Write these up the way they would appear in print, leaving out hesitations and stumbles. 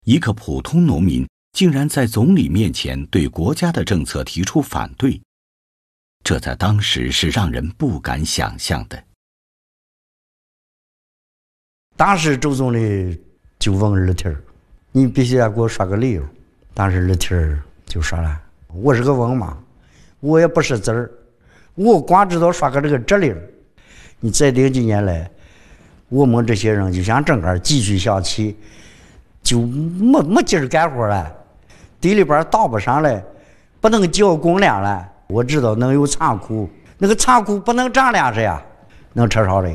一个普通农民竟然在总理面前对国家的政策提出反对，这在当时是让人不敢想象的。 当时周总理就问二天你必须要给我说个理由。当时二天就说了，我是个文盲，我也不识字儿，我光知道说个这个这理儿。你再领几年来，我们这些人就像整个继续下去，就没劲儿干活了，地里边倒不上来，不能交公粮了。我知道能有仓库，那个仓库不能长粮食呀，能吃啥嘞？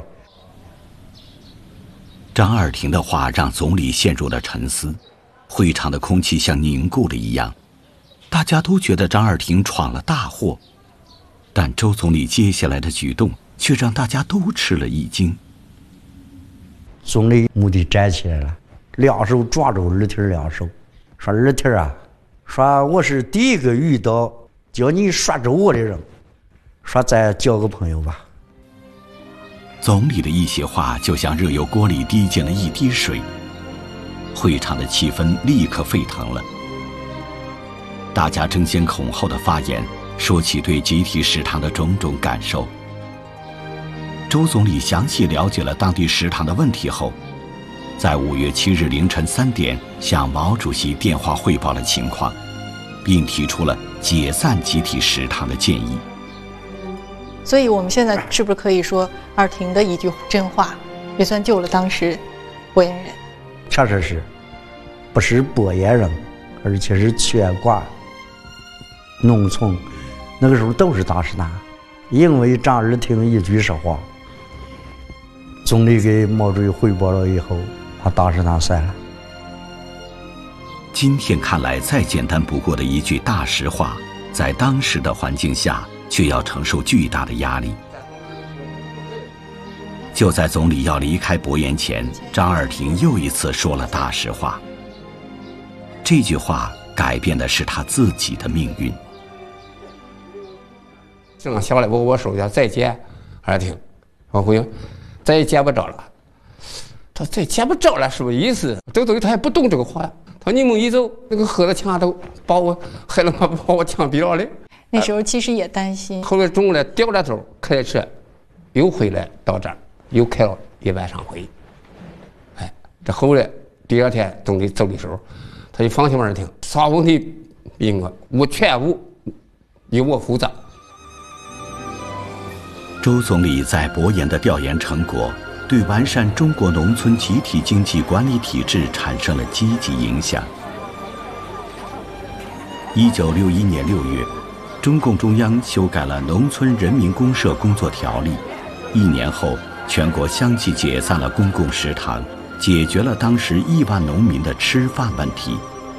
张二廷的话让总理陷入了沉思，会场的空气像凝固了一样，大家都觉得张二廷闯了大祸，但周总理接下来的举动却让大家都吃了一惊。 总理蓦地站起来了，两手抓住二天两手，说二天啊，说我是第一个遇到叫你说着我的人，说咱交个朋友吧。 总理的一席话就像热油锅里滴进了一滴水，会场的气氛立刻沸腾了。大家争先恐后的发言，说起对集体食堂的种种感受。周总理详细了解了当地食堂的问题后，在5月7日凌晨3点向毛主席电话汇报了情况，并提出了解散集体食堂的建议。 所以我们现在是不是可以说，二廷的一句真话，也算救了当时博颜人？ 确实是，不是博颜人，而且是全国农村那个时候都是大食堂，因为张二廷一句实话，总理给毛主席汇报了以后，把大食堂散了。 今天看来再简单不过的一句大实话，在当时的环境下却要承受巨大的压力。就在总理要离开博颜前，张二廷又一次说了大实话。这句话改变的是他自己的命运。 正下来我手下再见二廷，我回应再也见不着了。他再见不着了什么意思？周总理他还不懂这个话呀。他说你们一走，那个河的墙都把我害了，把我枪毙了嘞。 那时候其实也担心。 后来中午来掉了头，开车又回来到这儿，又开了一晚上会。哎，这后来第二天总理走的时候，他就放心二廷，啥问题我全部由我负责。 周总理在博颜的调研成果，对完善中国农村集体经济管理体制产生了积极影响。1961年6月，中共中央修改了《农村人民公社工作条例》，1年后，全国相继解散了公共食堂，解决了当时亿万农民的吃饭问题。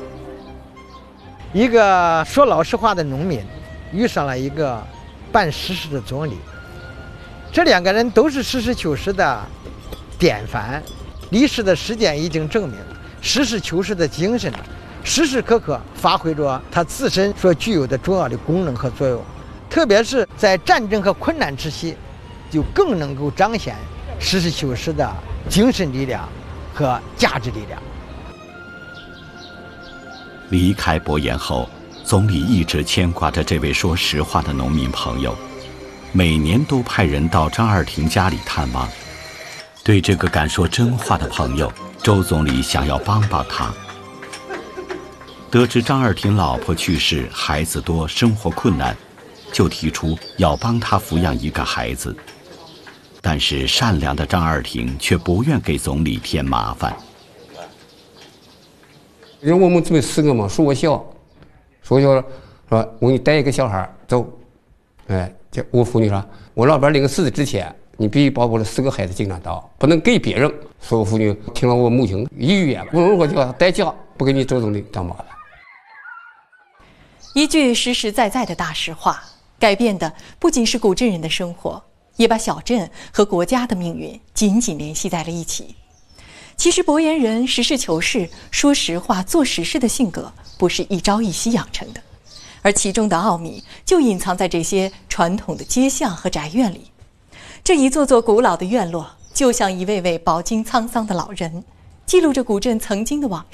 一个说老实话的农民，遇上了一个办实事的总理，这两个人都是实事求是的典范。历史的实践已经证明，实事求是的精神时时刻刻发挥着它自身所具有的重要的功能和作用，特别是在战争和困难之际，就更能够彰显实事求是的精神力量和价值力量。 离开博颜后，总理一直牵挂着这位说实话的农民朋友，每年都派人到张二廷家里探望。对这个敢说真话的朋友，周总理想要帮帮他。得知张二廷老婆去世，孩子多，生活困难，就提出要帮他抚养一个孩子。但是善良的张二廷却不愿给总理添麻烦。 因为我们准备4个嘛，说我小说我给你带一个小孩走，哎，我妇女说，我老伴领个死之前，你必须把我的4个孩子尽量到，不能给别人。所有妇女听了我母亲一语言，我就代价不给你周总理当麻烦。 一句实实在在的大实话，改变的不仅是古镇人的生活，也把小镇和国家的命运紧紧联系在了一起。其实博颜人实事求是、说实话、做实事的性格不是一朝一夕养成的，而其中的奥秘就隐藏在这些传统的街巷和宅院里。这一座座古老的院落，就像一位位饱经沧桑的老人，记录着古镇曾经的往事。